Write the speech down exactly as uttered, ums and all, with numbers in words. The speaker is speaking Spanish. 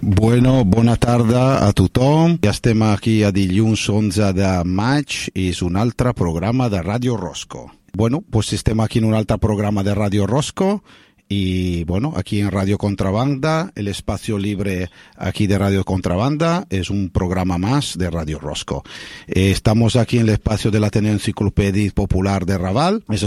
Bueno, bona tarda a tothom. Ja estem aquí a dilluns onze de maig i és un altre programa de Ràdio Rosco. Bueno, pues estem aquí en un altre programa de Ràdio Rosco y bueno, aquí en Radio Contrabanda, el espacio libre aquí de Radio Contrabanda es un programa más de Radio Rosco. Eh, estamos aquí en el espacio del Ateneo Enciclopedia Popular de Raval. Es